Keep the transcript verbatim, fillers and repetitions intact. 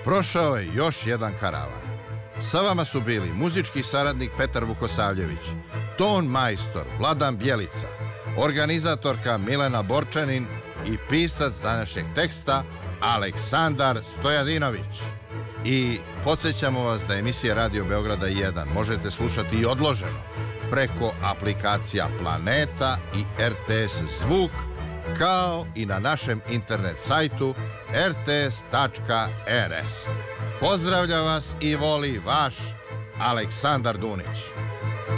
Prošao je još jedan karavan. Sa vama su bili muzički saradnik Petar Vukosavljević, ton majstor Vladan Bjelica, organizatorka Milena Borčanin i pisac današnjeg teksta Aleksandar Stojadinović. I podsjećamo vas da emisije Radio Beograda jedan možete slušati i odloženo preko aplikacija Planeta i R T S Zvuk, kao i na našem internet sajtu r t s tačka r s. Pozdravlja vas i voli vaš Aleksandar Dunić.